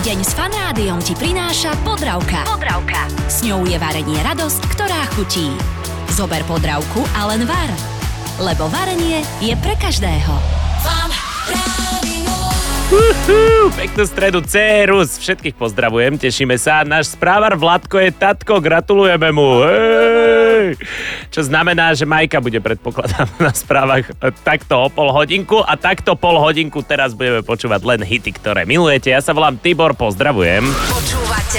Týždeň s Fanrádiom ti prináša Podravka. S ňou je varenie radosť, ktorá chutí. Zober Podravku a len var. Lebo varenie je pre každého. Peknú stredu, Cérus. Všetkých pozdravujem, tešíme sa. Náš správar Vladko je tatko, gratulujeme mu. Hej. Čo znamená, že Majka bude, predpokladám, na správach takto o pol hodinku a takto pol hodinku teraz budeme počúvať len hity, ktoré milujete. Ja sa volám Tibor, pozdravujem.